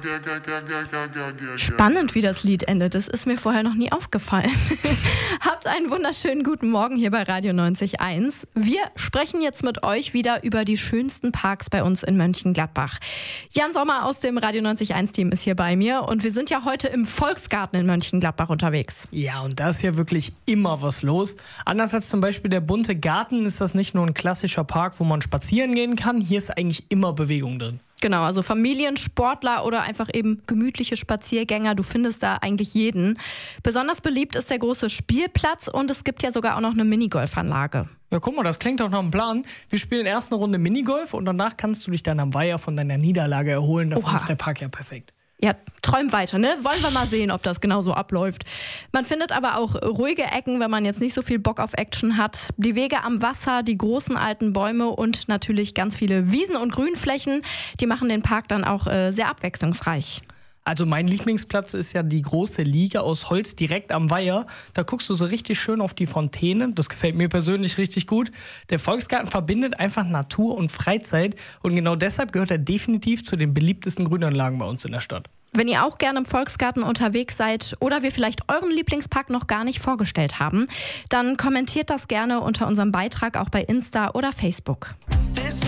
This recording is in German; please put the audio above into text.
Spannend, wie das Lied endet. Das ist mir vorher noch nie aufgefallen. Habt einen wunderschönen guten Morgen hier bei Radio 90.1. Wir sprechen jetzt mit euch wieder über die schönsten Parks bei uns in Mönchengladbach. Jan Sommer aus dem Radio 90.1-Team ist hier bei mir und wir sind ja heute im Volksgarten in Mönchengladbach unterwegs. Ja, und da ist ja wirklich immer was los. Anders als zum Beispiel der bunte Garten ist das nicht nur ein klassischer Park, wo man spazieren gehen kann. Hier ist eigentlich immer Bewegung drin. Genau, also Familien, Sportler oder einfach eben gemütliche Spaziergänger, du findest da eigentlich jeden. Besonders beliebt ist der große Spielplatz und es gibt ja sogar auch noch eine Minigolfanlage. Ja, guck mal, das klingt doch nach einem Plan. Wir spielen erst eine Runde Minigolf und danach kannst du dich dann am Weiher von deiner Niederlage erholen. Dafür ist der Park ja perfekt. Ja, träum weiter, ne? Wollen wir mal sehen, ob das genau so abläuft. Man findet aber auch ruhige Ecken, wenn man jetzt nicht so viel Bock auf Action hat. Die Wege am Wasser, die großen alten Bäume und natürlich ganz viele Wiesen und Grünflächen. Die machen den Park dann auch sehr abwechslungsreich. Also mein Lieblingsplatz ist ja die große Liege aus Holz direkt am Weiher. Da guckst du so richtig schön auf die Fontäne. Das gefällt mir persönlich richtig gut. Der Volksgarten verbindet einfach Natur und Freizeit. Und genau deshalb gehört er definitiv zu den beliebtesten Grünanlagen bei uns in der Stadt. Wenn ihr auch gerne im Volksgarten unterwegs seid oder wir vielleicht euren Lieblingspark noch gar nicht vorgestellt haben, dann kommentiert das gerne unter unserem Beitrag auch bei Insta oder Facebook.